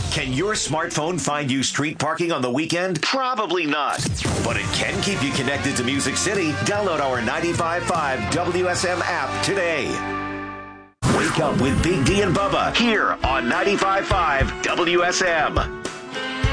Can your smartphone find you street parking on the weekend? Probably not. But it can keep you connected to Music City. Download our 95.5 WSM app today. Wake up with Big D and Bubba here on 95.5 WSM.